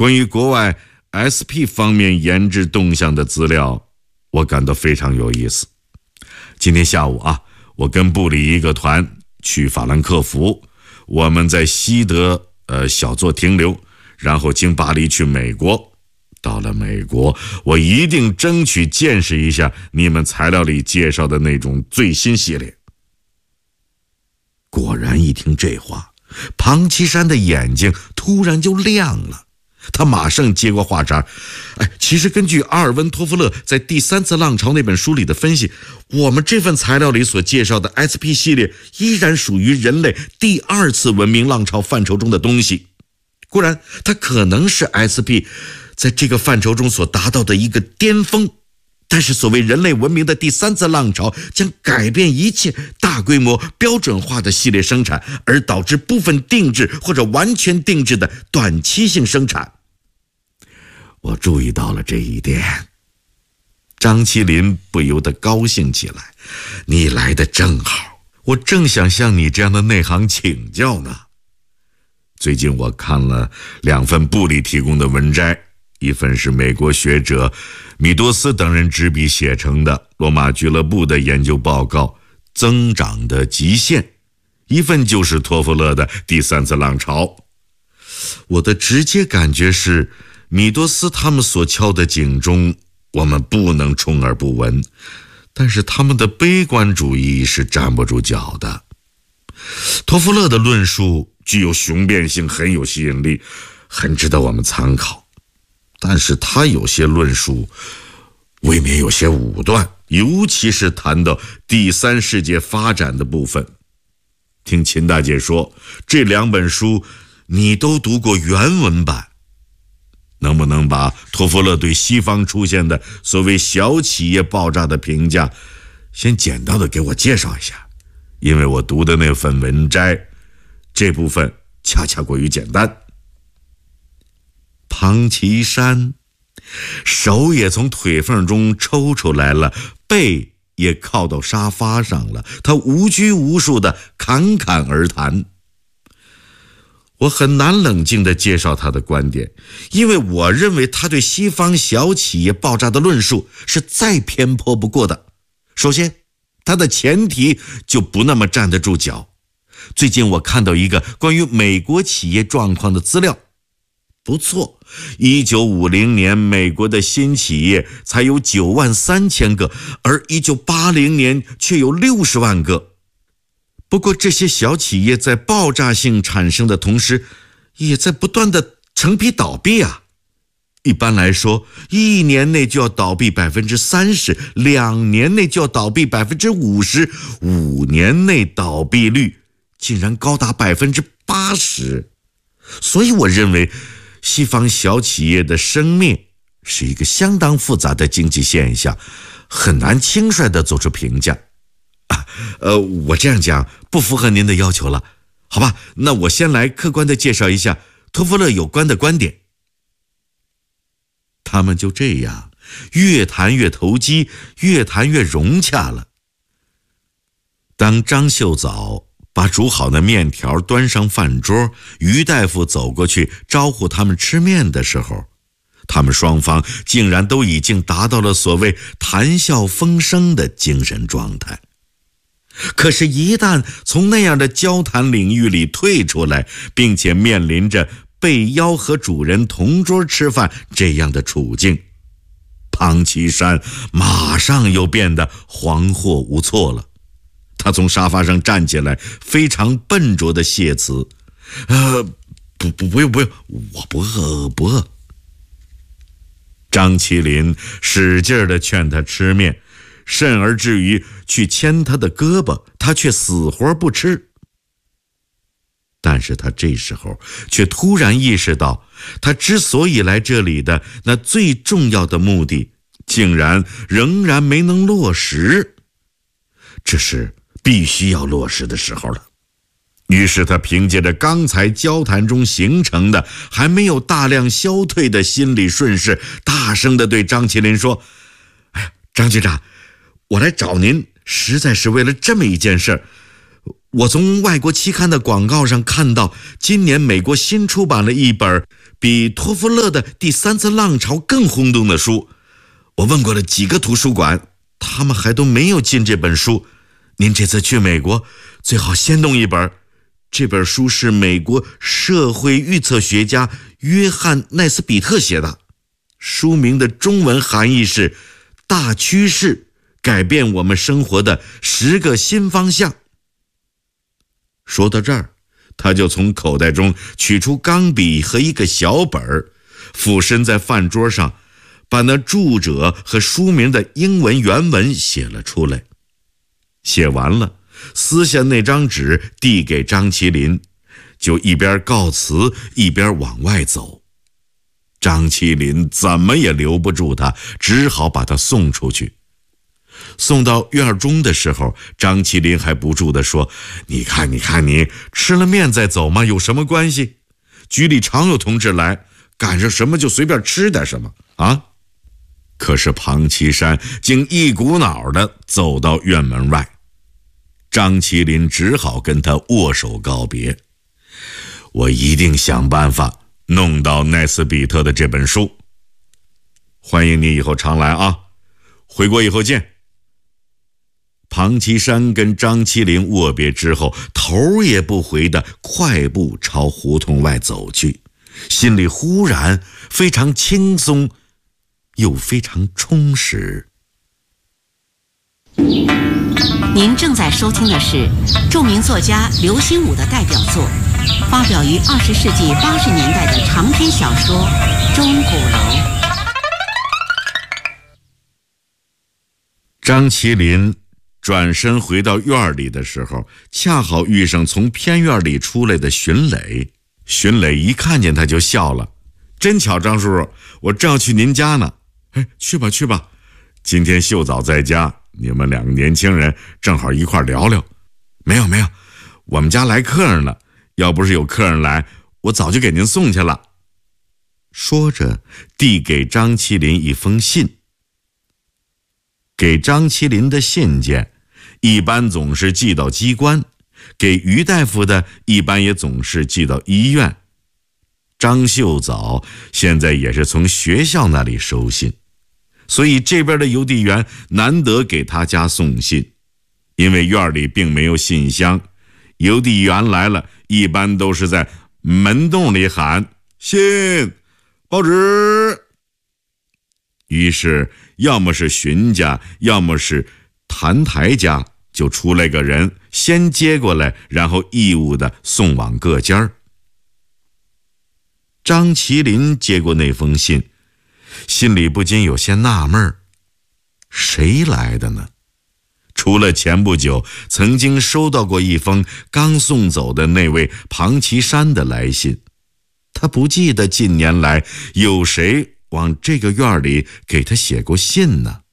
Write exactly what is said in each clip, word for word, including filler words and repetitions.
关于国外 S P 方面研制动向的资料，我感到非常有意思。今天下午啊，我跟部里一个团去法兰克福，我们在西德呃小坐停留，然后经巴黎去美国。到了美国，我一定争取见识一下你们材料里介绍的那种最新系列。果然一听这话，庞奇山的眼睛突然就亮了，他马上接过话茬，哎，其实根据阿尔温托夫勒在第三次浪潮那本书里的分析，我们这份材料里所介绍的 S P 系列依然属于人类第二次文明浪潮范畴中的东西。固然它可能是 S P 在这个范畴中所达到的一个巅峰，但是所谓人类文明的第三次浪潮将改变一切大规模标准化的系列生产，而导致部分定制或者完全定制的短期性生产。我注意到了这一点，张麒麟不由得高兴起来。你来的正好，我正想向你这样的内行请教呢。最近我看了两份部里提供的文摘，一份是美国学者米多斯等人执笔写成的罗马俱乐部的研究报告《增长的极限》，一份就是托夫勒的第三次浪潮。我的直接感觉是，米多斯他们所敲的警钟我们不能充耳不闻，但是他们的悲观主义是站不住脚的。托夫勒的论述具有雄辩性，很有吸引力，很值得我们参考，但是他有些论述未免有些武断，尤其是谈到第三世界发展的部分。听秦大姐说，这两本书你都读过原文版，能不能把托夫勒对西方出现的所谓小企业爆炸的评价先简单的给我介绍一下？因为我读的那份文摘这部分恰恰过于简单。庞奇山手也从腿缝中抽出来了，背也靠到沙发上了，他无拘无束地侃侃而谈。我很难冷静地介绍他的观点，因为我认为他对西方小企业爆炸的论述是再偏颇不过的。首先，他的前提就不那么站得住脚。最近我看到一个关于美国企业状况的资料，不错，一九五零年美国的新企业才有九万三千个，而一九八零年却有六十万个。不过这些小企业在爆炸性产生的同时，也在不断的成批倒闭啊。一般来说，一年内就要倒闭百分之三十，两年内就要倒闭百分之五十，五年内倒闭率竟然高达百分之八十。所以我认为，西方小企业的生灭是一个相当复杂的经济现象，很难轻率地做出评价。啊、呃，我这样讲不符合您的要求了，好吧？那我先来客观地介绍一下托夫勒有关的观点。他们就这样越谈越投机，越谈越融洽了。当张秀藻把煮好的面条端上饭桌，于大夫走过去招呼他们吃面的时候，他们双方竟然都已经达到了所谓谈笑风生的精神状态。可是一旦从那样的交谈领域里退出来，并且面临着被邀和主人同桌吃饭这样的处境，庞奇山马上又变得惶惑无措了。他从沙发上站起来，非常笨拙的谢词：“呃，不不不用不用，我不饿不饿。”张麒麟使劲地劝他吃面，甚而至于去牵他的胳膊，他却死活不吃。但是他这时候却突然意识到，他之所以来这里的那最重要的目的，竟然仍然没能落实。这是必须要落实的时候了。于是他凭借着刚才交谈中形成的还没有大量消退的心理顺势，大声地对张麒麟说：“哎呀，张局长，我来找您实在是为了这么一件事。我从外国期刊的广告上看到，今年美国新出版了一本比托夫勒的《第三次浪潮》更轰动的书。我问过了几个图书馆，他们还都没有进这本书。您这次去美国，最好先动一本。这本书是美国社会预测学家约翰·奈斯比特写的，书名的中文含义是大趋势，改变我们生活的十个新方向。说到这儿，他就从口袋中取出钢笔和一个小本儿，俯身在饭桌上，把那著者和书名的英文原文写了出来。写完了，撕下那张纸递给张麒麟，就一边告辞一边往外走。张麒麟怎么也留不住他，只好把他送出去。送到院中的时候，张麒麟还不住地说：你看你看你，吃了面再走嘛，有什么关系？局里常有同志来，赶上什么就随便吃点什么啊。可是庞其山竟一股脑地走到院门外，张麒麟只好跟他握手告别。我一定想办法弄到奈斯比特的这本书，欢迎你以后常来啊，回国以后见。庞其山跟张麒麟握别之后，头也不回地快步朝胡同外走去，心里忽然非常轻松又非常充实。 您正在收听的是著名作家刘心武的代表作，发表于二十世纪八十年代的长篇小说《钟鼓楼》。 张麒麟转身回到院里的时候，恰好遇上从偏院里出来的荀磊。荀磊一看见他就笑了：真巧，张叔叔，我正要去您家呢。哎，去吧去吧，今天秀嫂在家，你们两个年轻人正好一块聊聊。没有没有，我们家来客人了，要不是有客人来，我早就给您送去了。说着递给张麒麟一封信。给张麒麟的信件一般总是寄到机关，给于大夫的一般也总是寄到医院。张秀藻现在也是从学校那里收信，所以这边的邮递员难得给他家送信。因为院里并没有信箱，邮递员来了一般都是在门洞里喊信、报纸。于是要么是荀家，要么是谭台家，就出来个人先接过来，然后义务的送往各家。张麒麟接过那封信，心里不禁有些纳闷，谁来的呢？除了前不久曾经收到过一封刚送走的那位庞其山的来信，他不记得近年来有谁往这个院里给他写过信呢。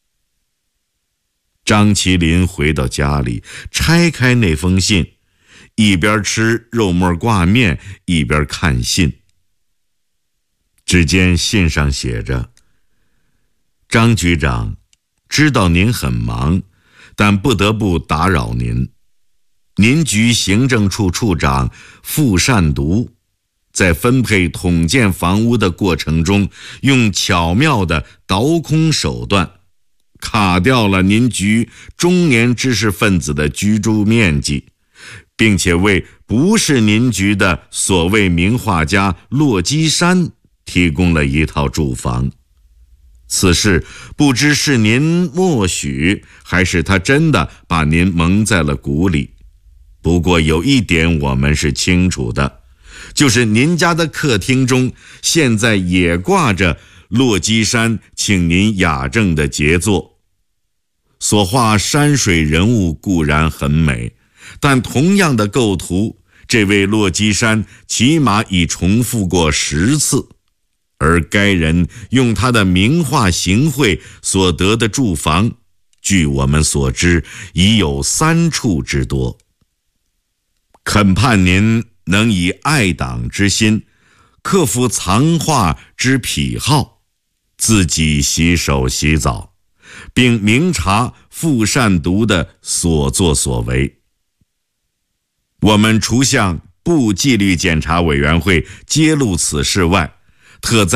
张麒麟回到家里，拆开那封信，一边吃肉末挂面，一边看信。只见信上写着：张局长，知道您很忙，但不得不打扰您。您局行政处处长傅善独在分配统建房屋的过程中，用巧妙的倒空手段卡掉了您局中年知识分子的居住面积，并且为不是您局的所谓名画家洛基山提供了一套住房。此事不知是您默许，还是他真的把您蒙在了鼓里。不过有一点我们是清楚的，就是您家的客厅中现在也挂着洛基山请您雅正的杰作。所画山水人物固然很美，但同样的构图，这位洛基山起码已重复过十次，而该人用他的名画行贿所得的住房，据我们所知已有三处之多。恳盼您能以爱党之心，克服藏画之癖好，自己洗手洗澡，并明察傅善独的所作所为。我们除向部纪律检查委员会揭露此事外，特在